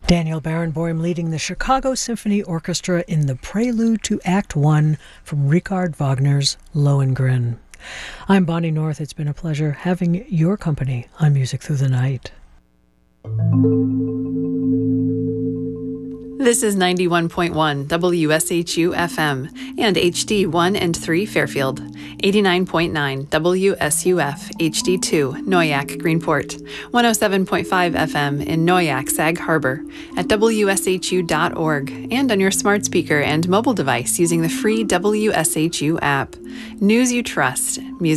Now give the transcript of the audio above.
Daniel Barenboim leading the Chicago Symphony Orchestra in the prelude to Act One from Richard Wagner's Lohengrin. I'm Bonnie North. It's been a pleasure having your company on Music Through the Night. This is 91.1 WSHU FM and HD1 and 3 Fairfield, 89.9 WSUF HD2 Noyak Greenport, 107.5 FM in Noyak Sag Harbor, at WSHU.org, and on your smart speaker and mobile device using the free WSHU app. News you trust, music